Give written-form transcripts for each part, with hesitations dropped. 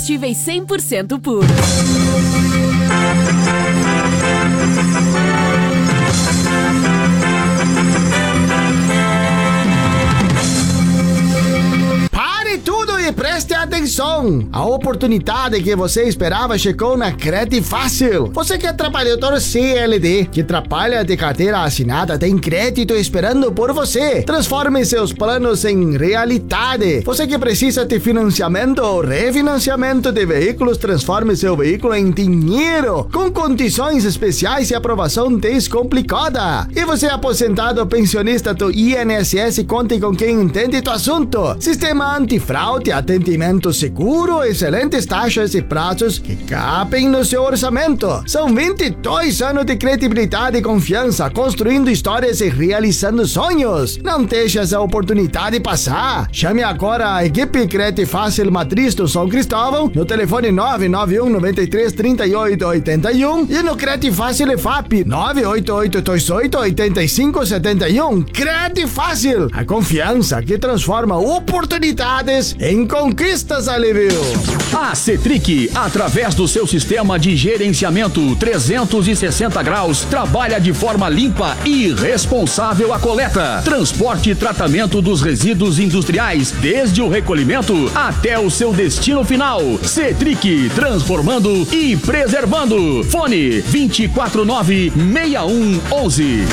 Combustíveis 100% puro. Pare tudo e preste atenção! A oportunidade que você esperava chegou na Credit Fácil. Você que é trabalhador CLT, que trabalha de carteira assinada, tem crédito esperando por você. Transforme seus planos em realidade. Você que precisa de financiamento ou refinanciamento de veículos, transforme seu veículo em dinheiro, com condições especiais e aprovação descomplicada. E você aposentado ou pensionista do INSS, conte com quem entende do assunto. Sistema antifraude, atendimento seguro, excelentes taxas e prazos que cabem no seu orçamento. São 22 anos de credibilidade e confiança, construindo histórias e realizando sonhos. Não deixe essa oportunidade passar. Chame agora a equipe Credit Fácil Matriz do São Cristóvão no telefone 991 93 38 81 e no Credit Fácil EFAP 988 28 85 71. Credit Fácil, a confiança que transforma oportunidades em conquistas, Alívio. A Cetric, através do seu sistema de gerenciamento 360 graus, trabalha de forma limpa e responsável a coleta, transporte e tratamento dos resíduos industriais, desde o recolhimento até o seu destino final. Cetric, transformando e preservando. Fone 249-6111.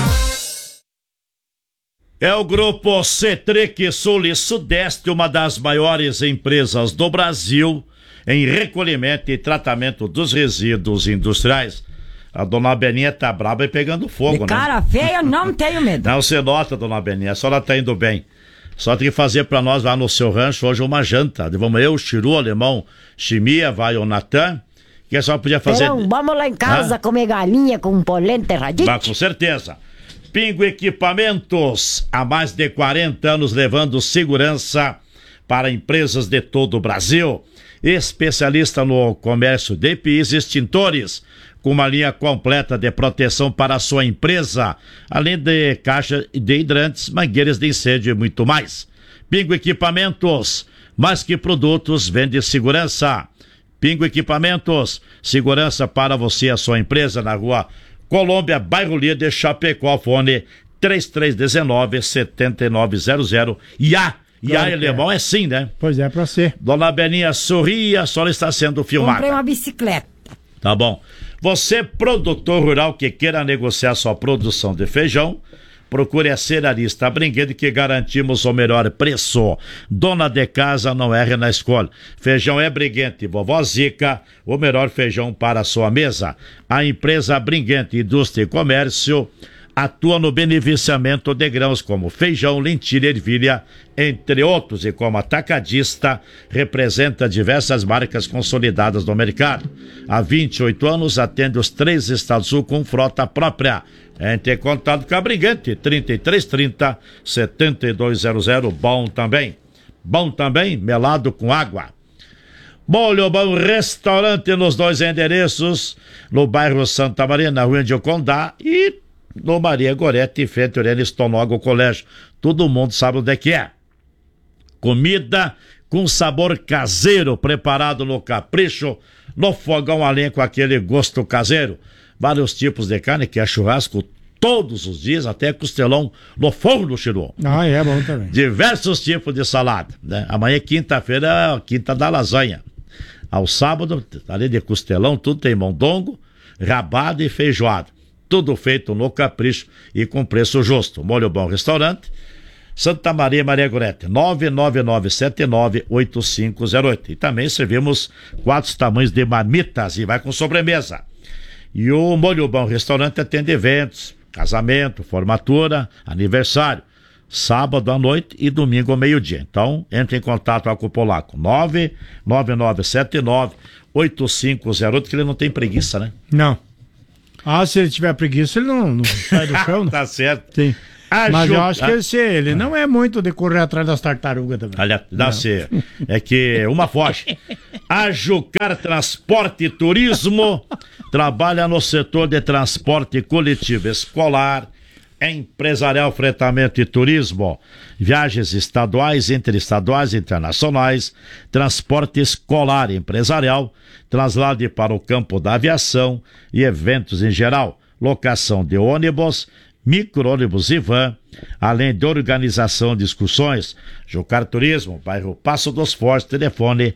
É o Grupo Cetric Sul e Sudeste, uma das maiores empresas do Brasil em recolhimento e tratamento dos resíduos industriais. A dona Beninha tá braba e pegando fogo, né? Cara feia, não tenho medo. Não, você nota, dona Beninha, a senhora tá indo bem. Só tem que fazer pra nós lá no seu rancho hoje uma janta. Vamos eu, Chiru, Alemão, Chimia, vai o Natan. Que a senhora podia fazer... Então, vamos lá em casa comer galinha com polenta erradinha? Mas com certeza. Pingo Equipamentos, há mais de 40 anos levando segurança para empresas de todo o Brasil. Especialista no comércio de EPIs e extintores, com uma linha completa de proteção para a sua empresa, além de caixa de hidrantes, mangueiras de incêndio e muito mais. Pingo Equipamentos, mais que produtos, vende segurança. Pingo Equipamentos, segurança para você e a sua empresa, na rua Colômbia, bairro Líder, Chapecó, fone 3319-7900. E a Alemão é sim, né? Pois é, pra ser. Dona Beninha, sorria, a senhora está sendo filmada. Comprei uma bicicleta. Tá bom. Você, produtor rural que queira negociar sua produção de feijão, procure a Cerealista Brinquedo, que garantimos o melhor preço. Dona de casa não erra na escolha. Feijão é Briguente, Vovó Zica, o melhor feijão para a sua mesa. A empresa Briguente Indústria e Comércio atua no beneficiamento de grãos como feijão, lentilha, ervilha, entre outros, e como atacadista representa diversas marcas consolidadas no mercado. Há 28 anos atende os 3 estados sul com frota própria. Entre em contato com a Brigante, 3330-7200. Bom também, melado com água. Molho Bom Restaurante nos 2 endereços, no bairro Santa Maria, na rua de Ocondá, e no Maria Gorete, em frente ao Irene Stonogo Colégio. Todo mundo sabe onde é que é. Comida com sabor caseiro, preparado no capricho, no fogão a lenha com aquele gosto caseiro. Vários tipos de carne, que é churrasco todos os dias, até costelão no forno, Chiru. Ah, é bom também. Diversos tipos de salada, né? Amanhã, quinta-feira, quinta da lasanha. Ao sábado, além de costelão, tudo tem mondongo, rabada e feijoada. Tudo feito no capricho e com preço justo. Molho Bom Restaurante, Santa Maria, Maria Gorete, 999798508. E também servimos 4 tamanhos de marmitas e vai com sobremesa. E o Molho Bom Restaurante atende eventos, casamento, formatura, aniversário, sábado à noite e domingo ao meio-dia. Então, entre em contato com o Polaco, 999798508, que ele não tem preguiça, né? Não. Ah, se ele tiver preguiça, ele não sai do chão. Tá certo. Sim. Mas eu acho que ele não é muito de correr atrás das tartarugas também. Aliás, é que uma foge. A Jucar Transporte e Turismo trabalha no setor de transporte coletivo escolar, Empresarial Fretamento e Turismo, viagens estaduais, interestaduais, internacionais, transporte escolar empresarial, traslade para o campo da aviação e eventos em geral, locação de ônibus, micro-ônibus e van, além de organização de excursões. Jucar Turismo, bairro Passo dos Fortes, telefone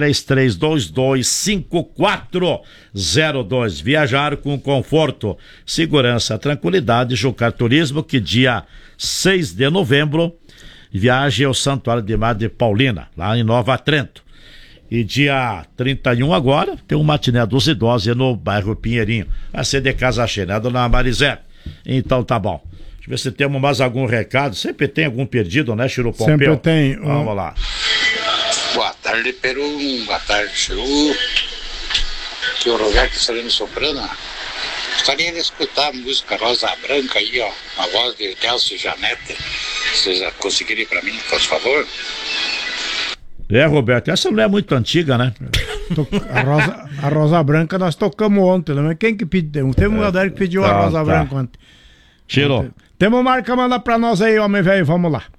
33225402. Viajar com conforto, segurança, tranquilidade. Jucar Turismo, que dia 6 de novembro, viaje ao Santuário de Madre Paulina, lá em Nova Trento. E dia 31 agora, tem um matiné dos idosos no bairro Pinheirinho. Vai ser de casa cheia, né, dona Marizé? Então tá bom. Deixa eu ver se temos mais algum recado. Sempre tem algum perdido, né, Chiru Pompeu? Sempre tem. Vamos lá. Boa tarde, Peru. Boa tarde, Chiru. Aqui é o Roberto Salino Soprano. Gostaria de escutar a música Rosa Branca aí, ó. A voz de Delcio Janete. Vocês conseguirem pra mim, por favor? Roberto, essa não é muito antiga, né? A Rosa Branca nós tocamos ontem, né? Mas quem que pediu? Teve uma galera que pediu a Rosa Branca ontem. Tirou. Temos marca, manda pra nós aí, homem velho, vamos lá.